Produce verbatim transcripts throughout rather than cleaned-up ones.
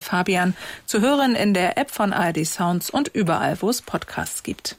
Fabian. Zu hören in der App von A R D Sounds und überall, wo es Podcasts gibt.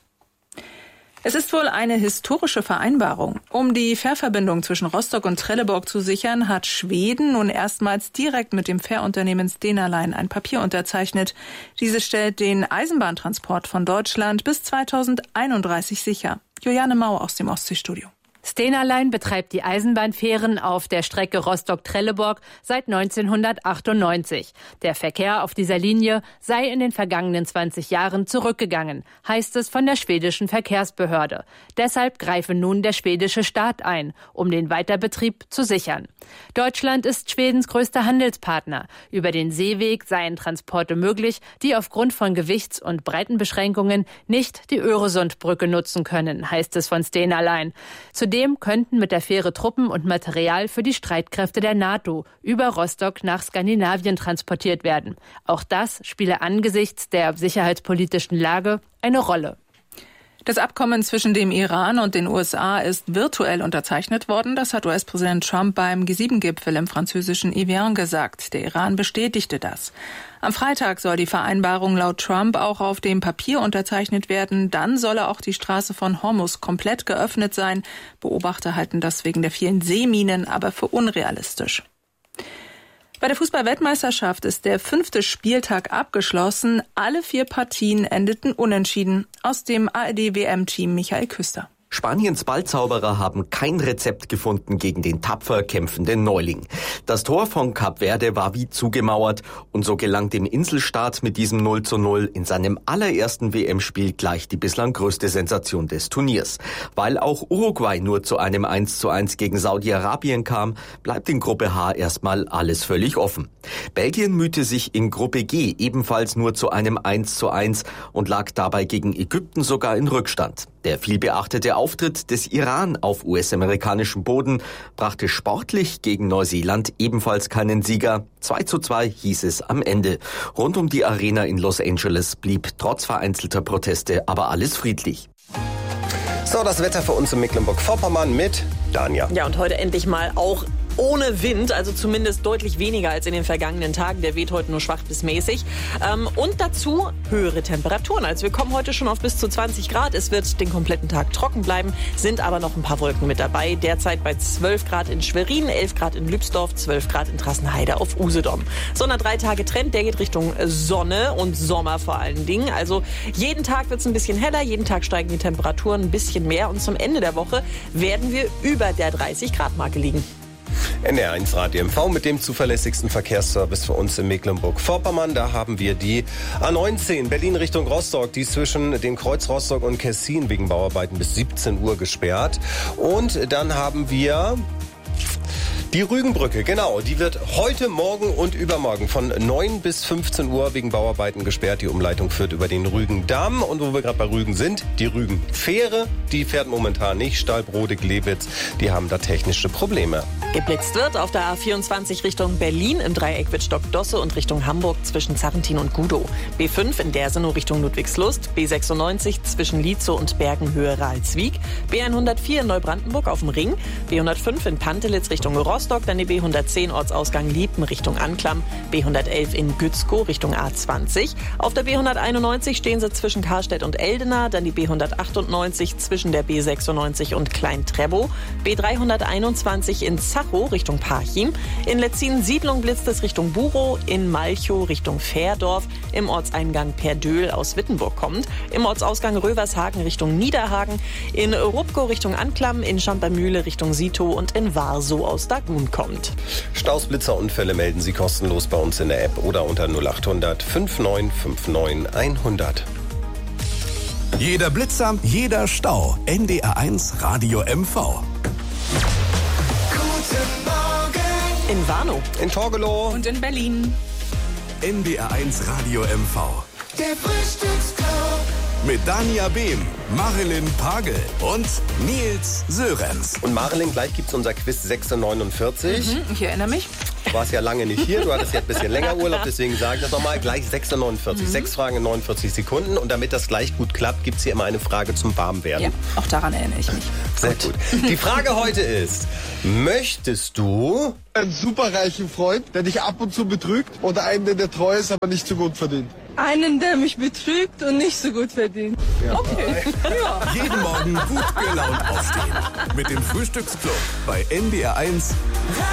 Es ist wohl eine historische Vereinbarung. Um die Fährverbindung zwischen Rostock und Trelleborg zu sichern, hat Schweden nun erstmals direkt mit dem Fährunternehmen Stena Line ein Papier unterzeichnet. Dieses stellt den Eisenbahntransport von Deutschland bis zweitausendeinunddreißig sicher. Juliane Mau aus dem Ostseestudio. Stena Line betreibt die Eisenbahnfähren auf der Strecke Rostock-Trelleborg seit neunzehnhundertachtundneunzig. Der Verkehr auf dieser Linie sei in den vergangenen zwanzig Jahren zurückgegangen, heißt es von der schwedischen Verkehrsbehörde. Deshalb greife nun der schwedische Staat ein, um den Weiterbetrieb zu sichern. Deutschland ist Schwedens größter Handelspartner. Über den Seeweg seien Transporte möglich, die aufgrund von Gewichts- und Breitenbeschränkungen nicht die Öresundbrücke nutzen können, heißt es von Stena Line. Zudem könnten mit der Fähre Truppen und Material für die Streitkräfte der NATO über Rostock nach Skandinavien transportiert werden. Auch das spiele angesichts der sicherheitspolitischen Lage eine Rolle. Das Abkommen zwischen dem Iran und den U S A ist virtuell unterzeichnet worden. Das hat U S-Präsident Trump beim G sieben Gipfel im französischen Evian gesagt. Der Iran bestätigte das. Am Freitag soll die Vereinbarung laut Trump auch auf dem Papier unterzeichnet werden. Dann solle auch die Straße von Hormuz komplett geöffnet sein. Beobachter halten das wegen der vielen Seeminen aber für unrealistisch. Bei der Fußball-Weltmeisterschaft ist der fünfte Spieltag abgeschlossen. Alle vier Partien endeten unentschieden. Aus dem A R D-W M-Team Michael Küster. Spaniens Ballzauberer haben kein Rezept gefunden gegen den tapfer kämpfenden Neuling. Das Tor von Kap Verde war wie zugemauert und so gelang dem Inselstaat mit diesem null zu null in seinem allerersten W M-Spiel gleich die bislang größte Sensation des Turniers. Weil auch Uruguay nur zu einem eins zu eins gegen Saudi-Arabien kam, bleibt in Gruppe H erstmal alles völlig offen. Belgien mühte sich in Gruppe G ebenfalls nur zu einem eins zu eins und lag dabei gegen Ägypten sogar in Rückstand. Der vielbeachtete Auftritt des Iran auf U S-amerikanischem Boden brachte sportlich gegen Neuseeland ebenfalls keinen Sieger. zwei zu zwei hieß es am Ende. Rund um die Arena in Los Angeles blieb trotz vereinzelter Proteste aber alles friedlich. So, das Wetter für uns in Mecklenburg-Vorpommern mit Danja. Ja, und heute endlich mal auch ohne Wind, also zumindest deutlich weniger als in den vergangenen Tagen. Der weht heute nur schwach bis mäßig. Ähm, und dazu höhere Temperaturen. Also wir kommen heute schon auf bis zu zwanzig Grad. Es wird den kompletten Tag trocken bleiben, sind aber noch ein paar Wolken mit dabei. Derzeit bei zwölf Grad in Schwerin, elf Grad in Lübsdorf, zwölf Grad in Trassenheide auf Usedom. So ein drei Tage Trend, der geht Richtung Sonne und Sommer vor allen Dingen. Also jeden Tag wird es ein bisschen heller, jeden Tag steigen die Temperaturen ein bisschen mehr. Und zum Ende der Woche werden wir über der dreißig Grad Marke liegen. N R eins Radio M V mit dem zuverlässigsten Verkehrsservice für uns in Mecklenburg-Vorpommern. Da haben wir die A neunzehn Berlin Richtung Rostock, die zwischen den Kreuz Rostock und Kessin wegen Bauarbeiten bis siebzehn Uhr gesperrt. Und dann haben wir die Rügenbrücke, genau, die wird heute, morgen und übermorgen von neun bis fünfzehn Uhr wegen Bauarbeiten gesperrt. Die Umleitung führt über den Rügendamm. Und wo wir gerade bei Rügen sind, die Rügenfähre, die fährt momentan nicht. Stalbrode, Glewitz, die haben da technische Probleme. Geblitzt wird auf der A vierundzwanzig Richtung Berlin im Dreieck Wittstock-Dosse und Richtung Hamburg zwischen Zarrentin und Gudow. B fünf in Dersenow Richtung Ludwigslust, B sechsundneunzig zwischen Lietzow und Bergenhöhe Ralswiek, B hundertvier in Neubrandenburg auf dem Ring, B hundertfünf in Pantelitz Richtung Rostock, dann die B hundertzehn Ortsausgang Liepen Richtung Anklam, B hundertelf in Gützkow Richtung A zwanzig. Auf der B hunderteinundneunzig stehen sie zwischen Karstedt und Eldena, dann die B hundertachtundneunzig zwischen der B sechsundneunzig und Klein-Trebow, B dreihunderteinundzwanzig in Zachow Richtung Parchim, in Letzin-Siedlung blitzt es Richtung Burow, in Malchow Richtung Fährdorf, im Ortseingang Perdöhl aus Wittenburg kommt, im Ortsausgang Rövershagen Richtung Niederhagen, in Rupkow Richtung Anklam, in Champermühle Richtung Sitow und in Warsow aus Dagun kommt. Staus, Blitzer, Unfälle melden Sie kostenlos bei uns in der App oder unter null achthundert fünfundneunzig fünfundneunzig hundert. Jeder Blitzer, jeder Stau. N D R eins Radio M V. Guten Morgen. In Warnow, in Torgelow und in Berlin. N D R eins Radio M V. Der Frühstücksclub. Mit Dania Behm, Marilyn Pagel und Nils Sörenz. Und Marilyn, gleich gibt's unser Quiz sechs neunundvierzig. Mhm, ich erinnere mich. Du warst ja lange nicht hier, du hattest ja ein bisschen länger Urlaub, deswegen sage ich das nochmal. Gleich sechs Uhr neunundvierzig. Mhm. Sechs Fragen in neunundvierzig Sekunden. Und damit das gleich gut klappt, gibt es hier immer eine Frage zum Warmwerden. Ja, auch daran erinnere ich mich. Sehr gut. Die Frage heute ist, möchtest du einen superreichen Freund, der dich ab und zu betrügt, oder einen, der dir treu ist, aber nicht so gut verdient? Einen, der mich betrügt und nicht so gut verdient. Ja. Okay. Ja. Jeden Morgen gut gelaunt aufstehen. Mit dem Frühstücksclub bei N D R eins.